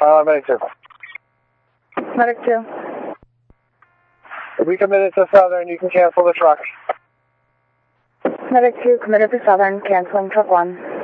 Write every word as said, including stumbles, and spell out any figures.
Uh, Medic two. Medic two. We committed to Southern, you can cancel the truck. Medic two, committed to Southern, canceling truck one.